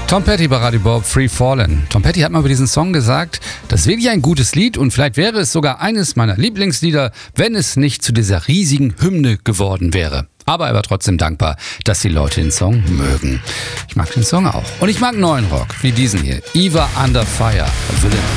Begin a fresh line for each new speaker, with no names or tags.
Tom Petty bei Radio Bob, Free Fallin'. Tom Petty hat mal über diesen Song gesagt, das ist wirklich ein gutes Lied und vielleicht wäre es sogar eines meiner Lieblingslieder, wenn es nicht zu dieser riesigen Hymne geworden wäre. Aber er war trotzdem dankbar, dass die Leute den Song mögen. Ich mag den Song auch. Und ich mag neuen Rock, wie diesen hier. Eva Under Fire, Villain.